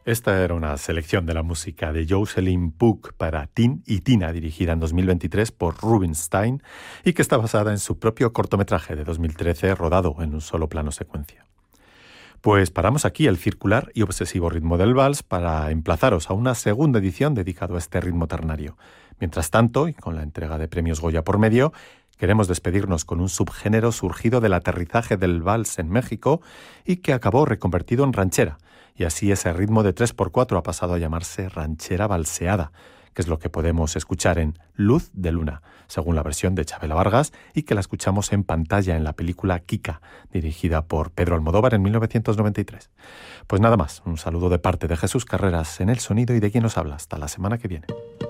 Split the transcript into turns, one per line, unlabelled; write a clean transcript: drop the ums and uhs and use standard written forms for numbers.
Esta era una selección de la música de Jocelyn Pook para Tin y Tina, dirigida en 2023 por Rubinstein y que está basada en su propio cortometraje de 2013, rodado en un solo plano secuencia. Pues paramos aquí el circular y obsesivo ritmo del vals para emplazaros a una segunda edición dedicado a este ritmo ternario. Mientras tanto, y con la entrega de premios Goya por medio, queremos despedirnos con un subgénero surgido del aterrizaje del vals en México y que acabó reconvertido en ranchera. Y así ese ritmo de 3x4 ha pasado a llamarse ranchera valseada, que es lo que podemos escuchar en Luz de Luna, según la versión de Chabela Vargas, y que la escuchamos en pantalla en la película Kika, dirigida por Pedro Almodóvar en 1993. Pues nada más, un saludo de parte de Jesús Carreras en el sonido y de quien nos habla. Hasta la semana que viene.